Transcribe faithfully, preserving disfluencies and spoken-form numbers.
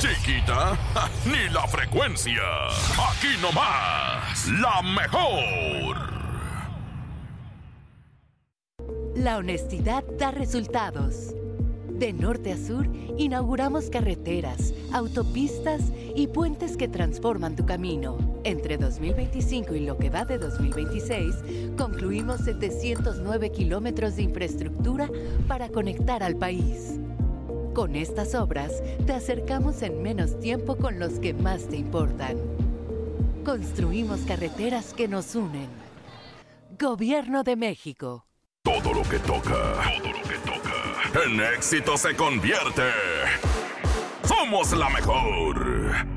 Chiquita, ni la frecuencia. Aquí nomás, la mejor. La honestidad da resultados. De norte a sur, inauguramos carreteras, autopistas y puentes que transforman tu camino. Entre dos mil veinticinco y lo que va de dos mil veintiséis, concluimos setecientos nueve kilómetros de infraestructura para conectar al país. Con estas obras, te acercamos en menos tiempo con los que más te importan. Construimos carreteras que nos unen. Gobierno de México. Todo lo que toca, todo lo que toca, en éxito se convierte. ¡Somos la mejor!